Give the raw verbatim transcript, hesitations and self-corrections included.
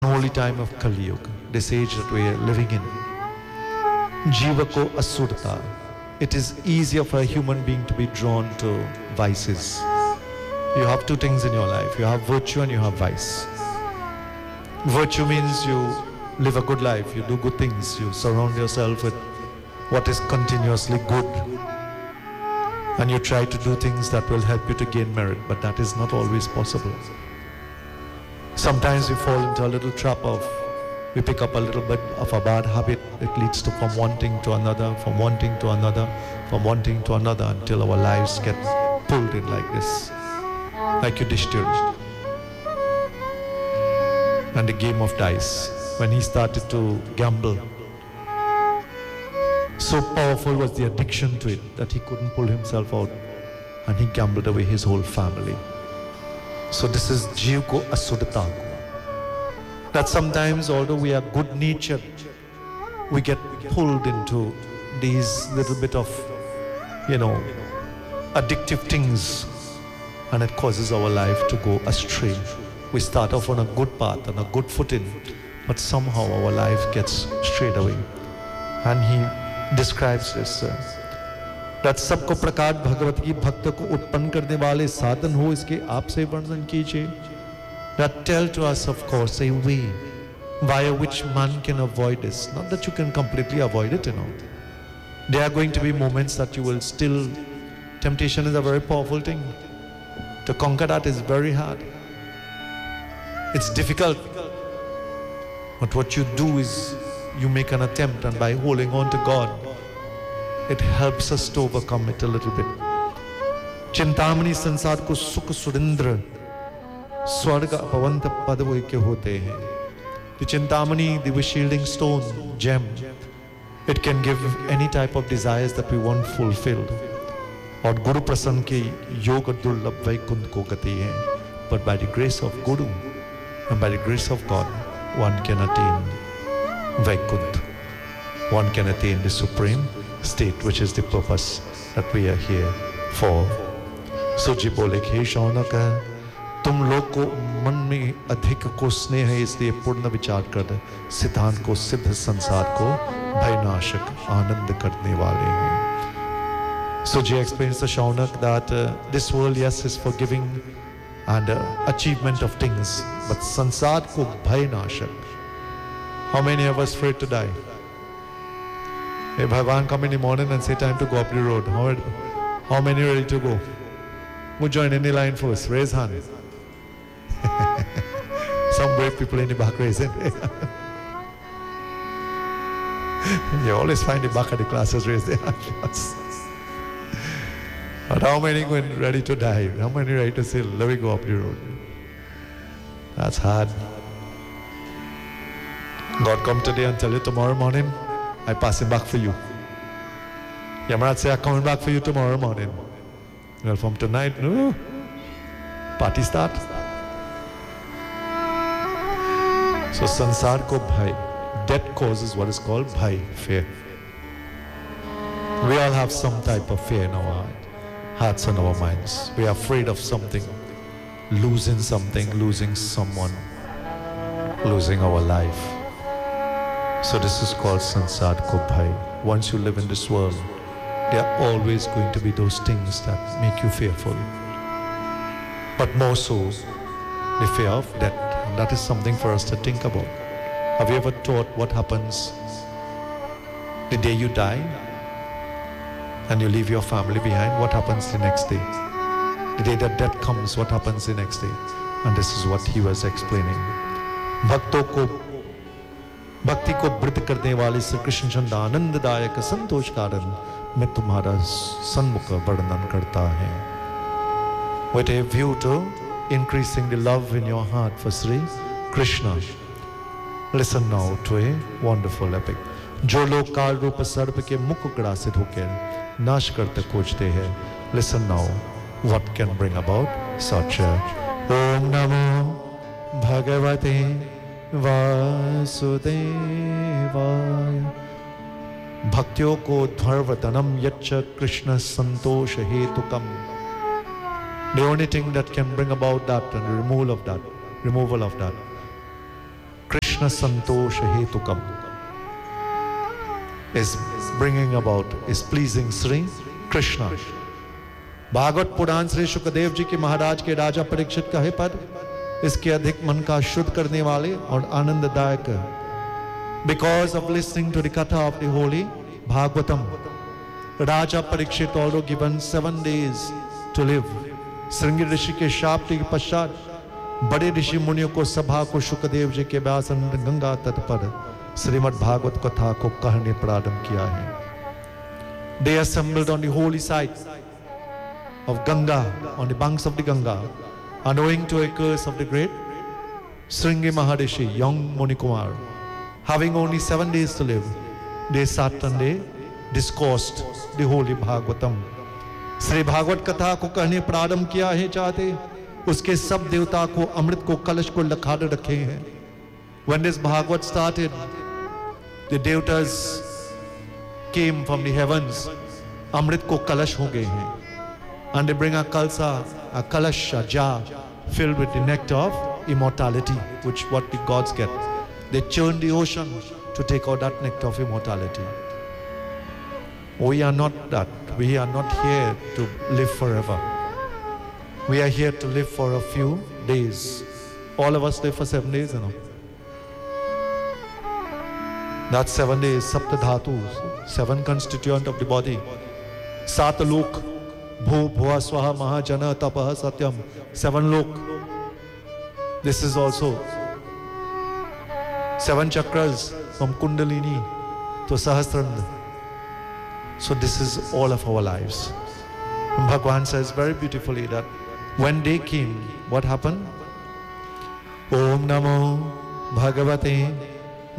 unholy time of Kali Yuga, this age that we are living in. Jiva ko asurta. It is easier for a human being to be drawn to vices. You have two things in your life. You have virtue and you have vice. Virtue means you live a good life, you do good things, you surround yourself with what is continuously good, and you try to do things that will help you to gain merit, but that is not always possible. Sometimes we fall into a little trap of, we pick up a little bit of a bad habit. It leads to from one thing to another, from one thing to another, from one thing to another, until our lives get pulled in like this, like Yudhishthira. And the game of dice, when he started to gamble, so powerful was the addiction to it that he couldn't pull himself out, and he gambled away his whole family. So this is Jiv ko asudata. That sometimes, although we are good natured, we get pulled into these little bit of, you know, addictive things, and it causes our life to go astray. We start off on a good path, on a good footing, but somehow our life gets strayed away. And he describes this, uh, that सबको प्रकार भगवत की भक्त को उत्पन्न करने वाले साधन हो, इसके आपसे वर्णन कीजिए. That tell to us, of course, a way via which man can avoid this. Not that you can completely avoid it, you know. There are going to be moments that you will still, temptation is a very powerful thing. To conquer that is very hard. It's difficult. But what you do is you make an attempt, and by holding on to God, it helps us to overcome it a little bit. Chintamani संसार को सुख सुरेंद्र स्वर्ग अपवंत पदवों के होते हैं. The Chintamani, the shielding stone, gem, it can give any type of desires that we want fulfilled. और गुरु प्रसन्न के योग दुर्लभ वैकुंठ को गति है. But by the grace of Guru and by the grace of God, one can attain Vaikunt. One can attain the supreme state, which is the purpose that we are here for. So जी बोले हे शौनक, तुम लोग को मन में अधिक को स्नेह है, इसलिए पूर्ण विचार कर सिद्धांत को सिद्ध संसार को भयनाशक आनंद करने वाले हैं. So Ji explains to Shaunak that uh, this world, yes, is for giving and uh, achievement of things, but sansar ko bhaynashak. How many of us afraid to die? Hey, Bhagavan come in the morning and say time to go up the road. How, how many ready to go? Who join any line first? Raise hand. Some brave people in the back raising. You always find the back of the classes raise their hand first. But how many going ready to die? How many ready to say, let me go up the road? That's hard. God come today and tell you tomorrow morning, I pass him back for you. Yamaraj say, I'm coming back for you tomorrow morning. Well, from tonight, no. Party start. So sansar ko bhai. Death causes what is called bhai, fear. We all have some type of fear in our heart. Hearts and our minds. We are afraid of something, losing something, losing someone, losing our life. So this is called sansar ko bhai. Once you live in this world, there are always going to be those things that make you fearful. But more so, the fear of death. And that is something for us to think about. Have you ever thought what happens the day you die? And you leave your family behind, what happens the next day? The day that death comes, what happens the next day? And this is what he was explaining. Bhakto ko, bhakti ko vrit karne wale Sri Krishna Chand आनंददायक संतोष कारण मैं तुम्हारा सन्मुख वर्णन करता है. With a view to increasing the love in your heart for Sri Krishna. Listen now to a wonderful epic. जो लोग काल रूप सर्प के मुख ग्रासित होकर नाश करते खोजते हैं. Listen now, what can bring about such a Om Namo Bhagavate Vasudevaya. भक्तियों को ध्वर्वतनम यच्च कृष्ण संतोष हेतुकम. The only thing that can bring about that and the removal of that, removal of that, Krishna Santosha Hetukam is bringing about, is pleasing Sri Krishna. Bhagavat पुराण श्री शुकदेव जी के महाराज के राजा परीक्षित का है पद इसके अधिक मन का शुद्ध करने वाले और आनंददायक. Because of listening to the katha of the holy Bhagavatam, Raja Parikshit although given seven days to live, Shringi ऋषि के शाप के पश्चात बड़े ऋषि मुनियों को सभा को शुकदेव जी के व्यास गंगा तट पर श्रीमद् भागवत कथा को कहने प्रारंभ किया है. They assembled on the holy site of Ganga, on the banks of the Ganga, and owing to a curse of the great Sringi Maharishi, young Munikumar, having only seven days to live, they sat and they discoursed the holy Bhagavatam. Shri Bhagwat कथा को कहने प्रारंभ किया है चाहते उसके सब देवता को अमृत को कलश को लखाड़ रखे हैं. When this Bhagavad started, the devatas came from the heavens. अमृत को कलश हो गए हैं. And they bring a kalsa, a kalash, a jar filled with the nectar of immortality, which what the gods get. They churn the ocean to take out that nectar of immortality. We are not that. We are not here to live forever. We are here to live for a few days. All of us live for seven days, you know. That's seven days, sapta dhatus, seven constituent of the body. Sat lok, bhu, bhuva, swaha, mahajana, tapaha, satyam. Seven lok. This is also seven chakras from Kundalini to Sahasrara. So this is all of our lives. And Bhagavan says very beautifully that when day came, what happened? Om Namo Bhagavate